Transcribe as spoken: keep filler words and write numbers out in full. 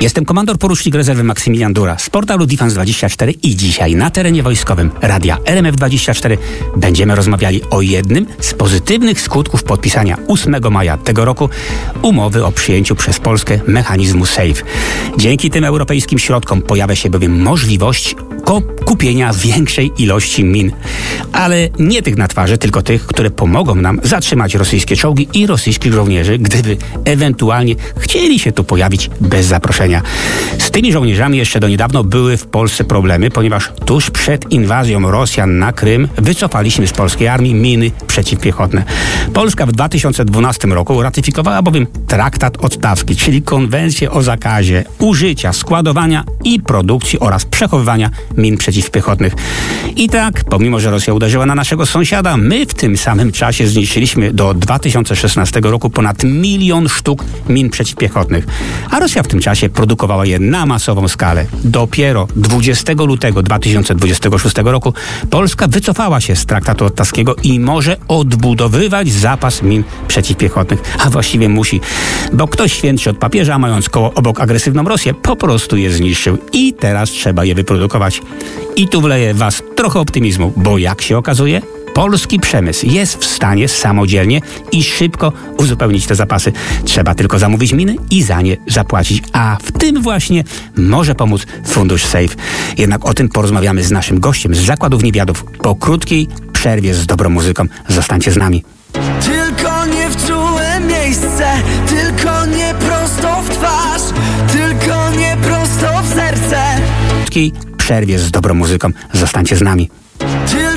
Jestem komandor porucznik rezerwy Maksymilian Dura z portalu Defense dwadzieścia cztery i dzisiaj na terenie wojskowym Radia R M F dwadzieścia cztery będziemy rozmawiali o jednym z pozytywnych skutków podpisania ósmego maja tego roku umowy o przyjęciu przez Polskę mechanizmu SAFE. Dzięki tym europejskim środkom pojawia się bowiem możliwość kupienia większej ilości min. Ale nie tych na twarzy, tylko tych, które pomogą nam zatrzymać rosyjskie czołgi i rosyjskich żołnierzy, gdyby ewentualnie chcieli się tu pojawić bez zaproszenia. Z tymi żołnierzami jeszcze do niedawno były w Polsce problemy, ponieważ tuż przed inwazją Rosjan na Krym wycofaliśmy z polskiej armii miny przeciwpiechotne. Polska w dwa tysiące dwunastym roku ratyfikowała bowiem traktat ottawski, czyli konwencję o zakazie użycia, składowania i produkcji oraz przechowywania min przeciwpiechotnych. I tak, pomimo że Rosja uderzyła na naszego sąsiada, my w tym samym czasie zniszczyliśmy do dwa tysiące szesnastego roku ponad milion sztuk min przeciwpiechotnych. A Rosja w tym czasie produkowała je na masową skalę. Dopiero dwudziestego lutego dwa tysiące dwudziestego szóstego roku Polska wycofała się z traktatu ottawskiego i może odbudowywać zapas min przeciwpiechotnych. A właściwie musi, bo ktoś świętszy od papieża, mając koło obok agresywną Rosję, po prostu je zniszczył. I teraz trzeba je wyprodukować. I tu wleję was trochę optymizmu, bo jak się okazuje, polski przemysł jest w stanie samodzielnie i szybko uzupełnić te zapasy. Trzeba tylko zamówić miny i za nie zapłacić. A w tym właśnie może pomóc fundusz SAFE. Jednak o tym porozmawiamy z naszym gościem z Zakładów Niewiadów po krótkiej przerwie z dobrą muzyką. Zostańcie z nami. Tylko nie w czułe miejsce, tylko nie prosto w twarz, tylko nie prosto w serce. W krótkiej przerwie z dobrą muzyką. Zostańcie z nami.